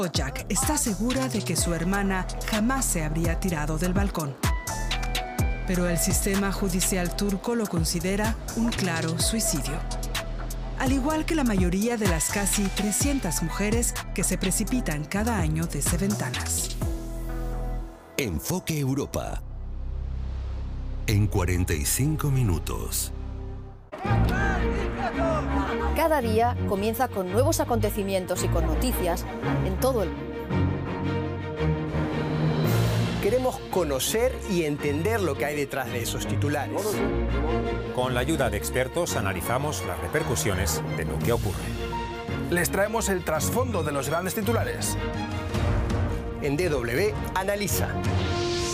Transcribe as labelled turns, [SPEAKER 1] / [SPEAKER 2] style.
[SPEAKER 1] Jack está segura de que su hermana jamás se habría tirado del balcón. Pero el sistema judicial turco lo considera un claro suicidio. Al igual que la mayoría de las casi 300 mujeres que se precipitan cada año desde ventanas.
[SPEAKER 2] Enfoque Europa. En 45 minutos.
[SPEAKER 3] Cada día comienza con nuevos acontecimientos y con noticias en todo el mundo.
[SPEAKER 4] Queremos conocer y entender lo que hay detrás de esos titulares.
[SPEAKER 5] Con la ayuda de expertos analizamos las repercusiones de lo que ocurre.
[SPEAKER 6] Les traemos el trasfondo de los grandes titulares.
[SPEAKER 4] En DW Analiza.